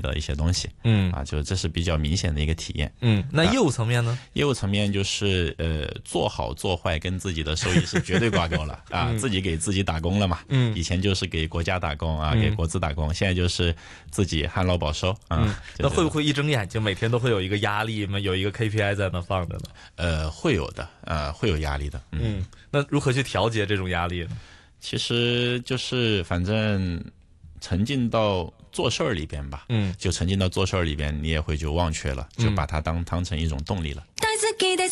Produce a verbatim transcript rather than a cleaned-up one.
的一些东西。 嗯啊，就这是比较明显的一个体验。 嗯，那业务层面呢？ 业务层面就是呃，做好做坏跟自己的收益是绝对挂钩了啊， 嗯、 自己给自己打工了嘛。 嗯， 以前就是给国家打工啊， 嗯、 给国资打工，现在就是自己旱涝保收啊。 嗯，那会不会一睁眼睛每天都会有一个压力吗？有一个 K P I 在那放着呢？ 呃，会有的，呃，会有压力的。嗯， 嗯，那如何去调节这种压力呢？ 其实就是反正沉浸到做事儿里边吧， 嗯， 就沉浸到做事儿里边，你也会就忘却了，就把它当当成一种动力了。